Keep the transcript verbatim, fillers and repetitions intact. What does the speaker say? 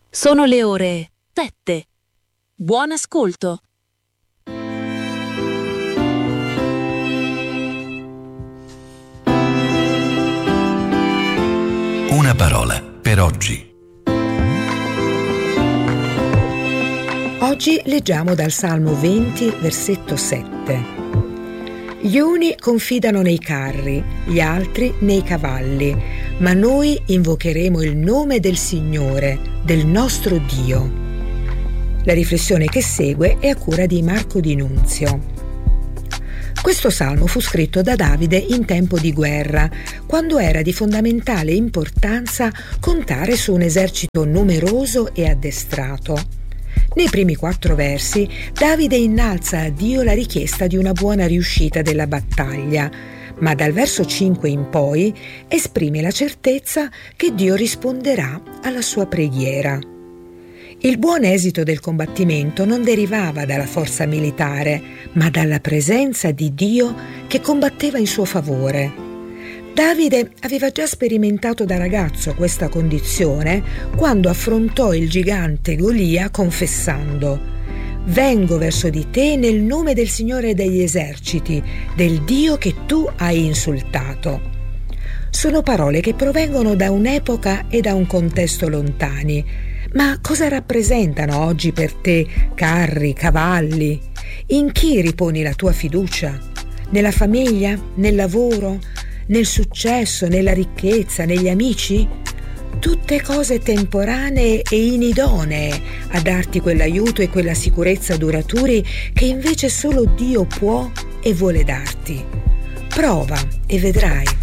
Sono le ore sette. Buon ascolto. Una parola per oggi. Oggi leggiamo dal Salmo venti, versetto sette. Gli uni confidano nei carri, gli altri nei cavalli, ma noi invocheremo il nome del Signore, del nostro Dio. La riflessione che segue è a cura di Marco Di Nunzio. Questo salmo fu scritto da Davide in tempo di guerra, quando era di fondamentale importanza contare su un esercito numeroso e addestrato. Nei primi quattro versi, Davide innalza a Dio la richiesta di una buona riuscita della battaglia, ma dal verso cinque in poi esprime la certezza che Dio risponderà alla sua preghiera. Il buon esito del combattimento non derivava dalla forza militare, ma dalla presenza di Dio che combatteva in suo favore. Davide aveva già sperimentato da ragazzo questa condizione quando affrontò il gigante Golia confessando: «Vengo verso di te nel nome del Signore degli eserciti, del Dio che tu hai insultato». Sono parole che provengono da un'epoca e da un contesto lontani. Ma cosa rappresentano oggi per te carri, cavalli? In chi riponi la tua fiducia? Nella famiglia? Nel lavoro? Nel successo? Nella ricchezza? Negli amici? Tutte cose temporanee e inidonee a darti quell'aiuto e quella sicurezza duraturi che invece solo Dio può e vuole darti. Prova e vedrai.